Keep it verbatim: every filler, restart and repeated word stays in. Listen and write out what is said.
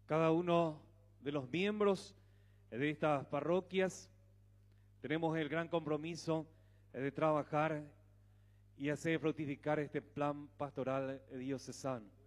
Cada uno de los miembros de estas parroquias tenemos el gran compromiso de trabajar y hacer fructificar este plan pastoral diocesano.